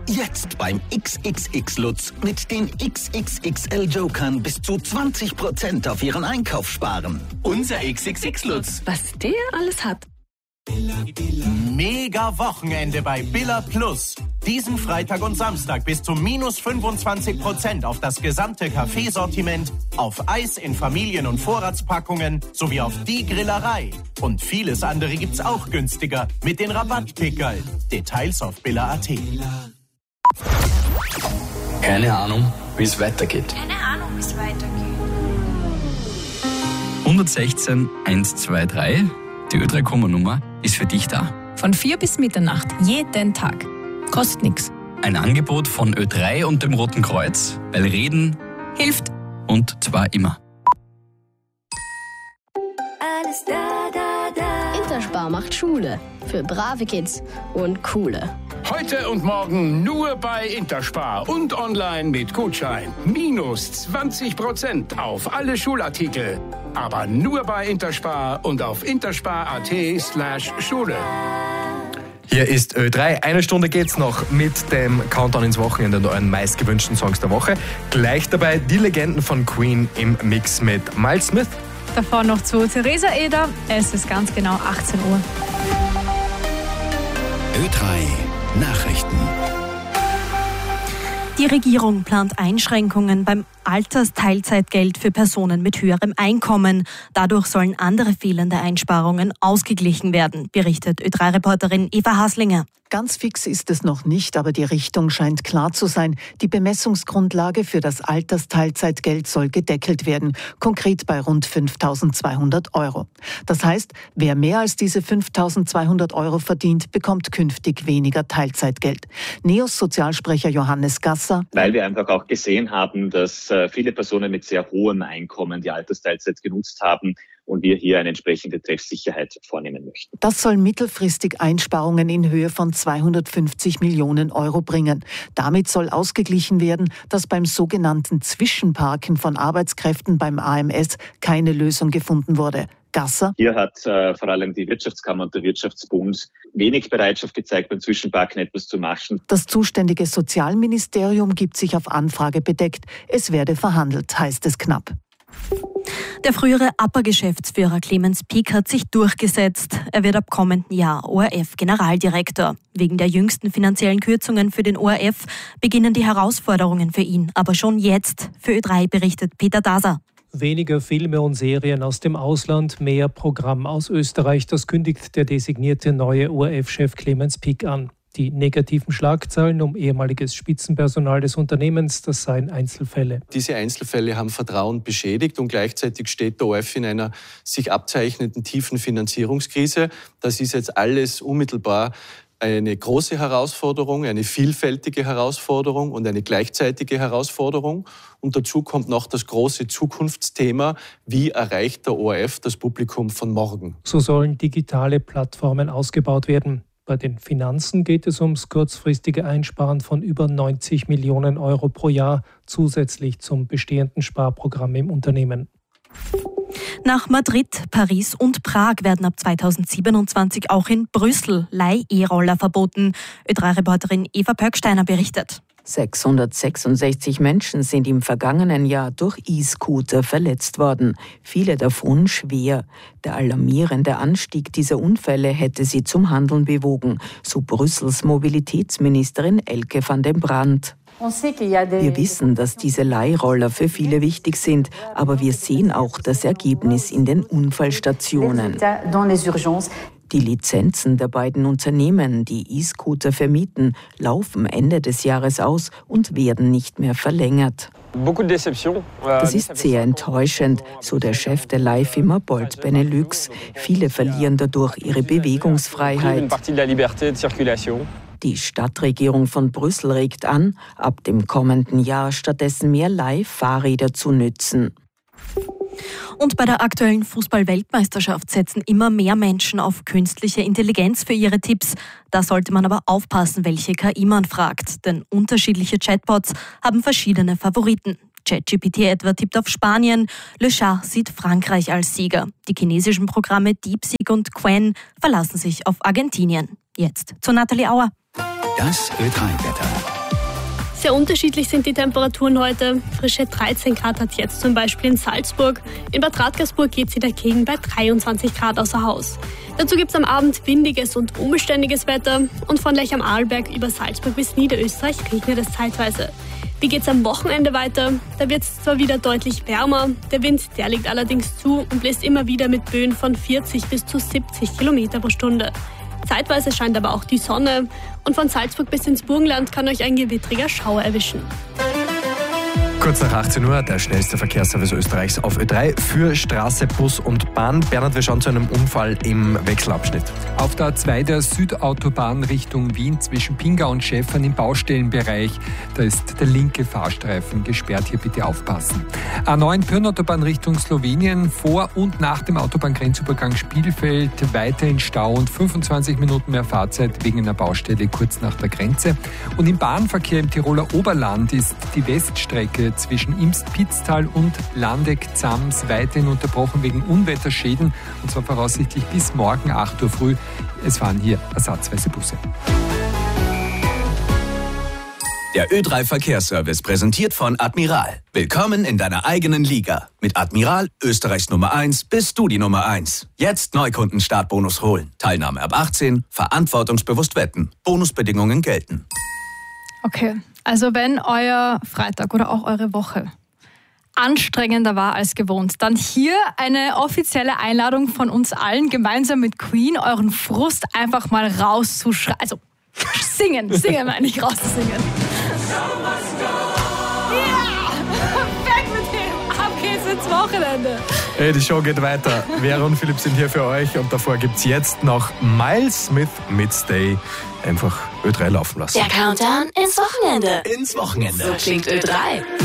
Jetzt beim XXX Lutz mit den XXXL Jokern bis zu 20% auf Ihren Einkauf sparen. Unser XXX Lutz. Was der alles hat. Mega Wochenende bei Billa Plus. Diesen Freitag und Samstag bis zu minus 25% auf das gesamte Kaffeesortiment, auf Eis in Familien- und Vorratspackungen sowie auf die Grillerei. Und vieles andere gibt's auch günstiger mit den Rabattpickerl. Details auf billa.at. Keine Ahnung, wie es weitergeht. 116 123, die Ö3-Nummer ist für dich da. Von 4 bis Mitternacht, jeden Tag. Kostet nix. Ein Angebot von Ö3 und dem Roten Kreuz, weil Reden Hilft. und zwar immer. Alles da. Interspar macht Schule für brave Kids und coole. Heute und morgen nur bei Interspar und online mit Gutschein. Minus 20% auf alle Schulartikel. Aber nur bei Interspar und auf interspar.at/Schule. Hier ist Ö3. Eine Stunde geht's noch mit dem Countdown ins Wochenende und euren meistgewünschten Songs der Woche. Gleich dabei die Legenden von Queen im Mix mit Miles Smith. Davor noch zu Theresa Eder. Es ist ganz genau 18 Uhr. Ö3 Nachrichten. Die Regierung plant Einschränkungen beim Altersteilzeitgeld für Personen mit höherem Einkommen. Dadurch sollen andere fehlende Einsparungen ausgeglichen werden, berichtet Ö3-Reporterin Eva Haslinger. Ganz fix ist es noch nicht, aber die Richtung scheint klar zu sein. Die Bemessungsgrundlage für das Altersteilzeitgeld soll gedeckelt werden, konkret bei rund 5.200 €. Das heißt, wer mehr als diese 5.200 € verdient, bekommt künftig weniger Teilzeitgeld. NEOS-Sozialsprecher Johannes Gasser. Weil wir einfach auch gesehen haben, dass viele Personen mit sehr hohem Einkommen die Altersteilzeit genutzt haben und wir hier eine entsprechende Treffsicherheit vornehmen möchten. Das soll mittelfristig Einsparungen in Höhe von 250 Millionen € bringen. Damit soll ausgeglichen werden, dass beim sogenannten Zwischenparken von Arbeitskräften beim AMS keine Lösung gefunden wurde. Gasser. Hier hat vor allem die Wirtschaftskammer und der Wirtschaftsbund wenig Bereitschaft gezeigt, beim Zwischenparken etwas zu machen. Das zuständige Sozialministerium gibt sich auf Anfrage bedeckt. Es werde verhandelt, heißt es knapp. Der frühere APA-Geschäftsführer Clemens Pieck hat sich durchgesetzt. Er wird ab kommenden Jahr ORF-Generaldirektor. Wegen der jüngsten finanziellen Kürzungen für den ORF beginnen die Herausforderungen für ihn. Aber schon jetzt. Für Ö3 berichtet Peter Daser. Weniger Filme und Serien aus dem Ausland, mehr Programm aus Österreich. Das kündigt der designierte neue ORF-Chef Clemens Pieck an. Die negativen Schlagzeilen um ehemaliges Spitzenpersonal des Unternehmens, das seien Einzelfälle. Diese Einzelfälle haben Vertrauen beschädigt und gleichzeitig steht der ORF in einer sich abzeichnenden tiefen Finanzierungskrise. Das ist jetzt alles unmittelbar eine große Herausforderung, eine vielfältige Herausforderung und eine gleichzeitige Herausforderung. Und dazu kommt noch das große Zukunftsthema, wie erreicht der ORF das Publikum von morgen? So sollen digitale Plattformen ausgebaut werden. Bei den Finanzen geht es ums kurzfristige Einsparen von über 90 Millionen € pro Jahr, zusätzlich zum bestehenden Sparprogramm im Unternehmen. Nach Madrid, Paris und Prag werden ab 2027 auch in Brüssel Leih-E-Roller verboten. Ö3-Reporterin Eva Pöcksteiner berichtet. 666 Menschen sind im vergangenen Jahr durch E-Scooter verletzt worden, viele davon schwer. Der alarmierende Anstieg dieser Unfälle hätte sie zum Handeln bewogen, so Brüssels Mobilitätsministerin Elke van den Brandt. Wir wissen, dass diese Leihroller für viele wichtig sind, aber wir sehen auch das Ergebnis in den Unfallstationen. Die Lizenzen der beiden Unternehmen, die E-Scooter vermieten, laufen Ende des Jahres aus und werden nicht mehr verlängert. Das ist sehr enttäuschend, so der Chef der Leihfirma Bolt Benelux. Viele verlieren dadurch ihre Bewegungsfreiheit. Die Stadtregierung von Brüssel regt an, ab dem kommenden Jahr stattdessen mehr Leihfahrräder zu nützen. Und bei der aktuellen Fußball-Weltmeisterschaft setzen immer mehr Menschen auf künstliche Intelligenz für ihre Tipps. Da sollte man aber aufpassen, welche KI man fragt, denn unterschiedliche Chatbots haben verschiedene Favoriten. ChatGPT etwa tippt auf Spanien, Le Chat sieht Frankreich als Sieger. Die chinesischen Programme DeepSeek und Qwen verlassen sich auf Argentinien. Jetzt zu Nathalie Auer. Das Ö3-Wetter. Sehr unterschiedlich sind die Temperaturen heute. Frische 13 Grad hat jetzt zum Beispiel in Salzburg. In Bad Radkersburg geht sie dagegen bei 23 Grad außer Haus. Dazu gibt es am Abend windiges und unbeständiges Wetter. Und von Lech am Arlberg über Salzburg bis Niederösterreich regnet es zeitweise. Wie geht's am Wochenende weiter? Da wird es zwar wieder deutlich wärmer, der Wind, der liegt allerdings zu und bläst immer wieder mit Böen von 40 bis zu 70 Kilometer pro Stunde. Zeitweise scheint aber auch die Sonne und von Salzburg bis ins Burgenland kann euch ein gewittriger Schauer erwischen. Kurz nach 18 Uhr, der schnellste Verkehrsservice Österreichs auf Ö3 für Straße, Bus und Bahn. Bernhard, wir schauen zu einem Unfall im Wechselabschnitt. Auf der A2 der Südautobahn Richtung Wien zwischen Pingau und Schäfern im Baustellenbereich. Da ist der linke Fahrstreifen gesperrt, hier bitte aufpassen. A9 Pirnautobahn Richtung Slowenien, vor und nach dem Autobahngrenzübergang Spielfeld weiterhin Stau und 25 Minuten mehr Fahrzeit wegen einer Baustelle kurz nach der Grenze. Und im Bahnverkehr im Tiroler Oberland ist die Weststrecke zwischen Imst-Pitztal und Landeck-Zams weiterhin unterbrochen wegen Unwetterschäden, und zwar voraussichtlich bis morgen 8 Uhr früh. Es fahren hier ersatzweise Busse. Der Ö3 Verkehrsservice präsentiert von Admiral. Willkommen in deiner eigenen Liga. Mit Admiral, Österreichs Nummer 1, bist du die Nummer 1. Jetzt Neukunden-Startbonus holen. Teilnahme ab 18, verantwortungsbewusst wetten. Bonusbedingungen gelten. Okay, also wenn euer Freitag oder auch eure Woche anstrengender war als gewohnt, dann hier eine offizielle Einladung von uns allen, gemeinsam mit Queen euren Frust einfach mal rauszuschreien. Also singen meine ich, rauszusingen. Ja, weg mit dem, ab geht's ins Wochenende. Hey, die Show geht weiter. Vera und Philipp sind hier für euch und davor gibt's jetzt noch Miles Smith mit Stay. Einfach Ö3 laufen lassen. Der Countdown ins Wochenende. Ins Wochenende. So klingt Ö3.